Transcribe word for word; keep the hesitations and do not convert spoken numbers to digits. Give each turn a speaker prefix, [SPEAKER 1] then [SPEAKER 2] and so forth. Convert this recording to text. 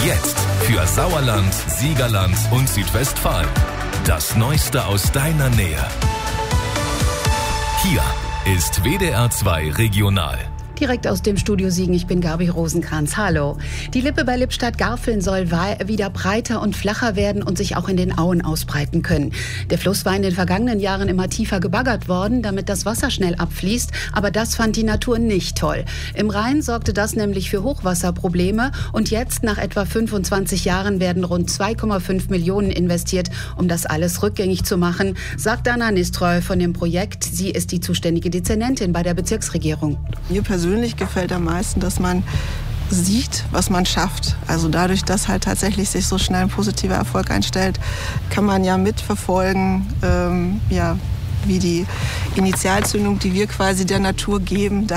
[SPEAKER 1] Jetzt für Sauerland, Siegerland und Südwestfalen. Das Neueste aus deiner Nähe. Hier ist W D R zwei Regional.
[SPEAKER 2] Direkt aus dem Studio Siegen, ich bin Gabi Rosenkranz. Hallo. Die Lippe bei Lippstadt-Garfeln soll wieder breiter und flacher werden und sich auch in den Auen ausbreiten können. Der Fluss war in den vergangenen Jahren immer tiefer gebaggert worden, damit das Wasser schnell abfließt. Aber das fand die Natur nicht toll. Im Rhein sorgte das nämlich für Hochwasserprobleme. Und jetzt, nach etwa fünfundzwanzig Jahren, werden rund zwei Komma fünf Millionen investiert, um das alles rückgängig zu machen, sagt Dana Nistreu von dem Projekt. Sie ist die zuständige Dezernentin bei der Bezirksregierung.
[SPEAKER 3] Mir persönlich gefällt am meisten, dass man sieht, was man schafft. Also dadurch, dass halt tatsächlich sich so schnell ein positiver Erfolg einstellt, kann man ja mitverfolgen, ähm, ja, wie die Initialzündung, die wir quasi der Natur geben,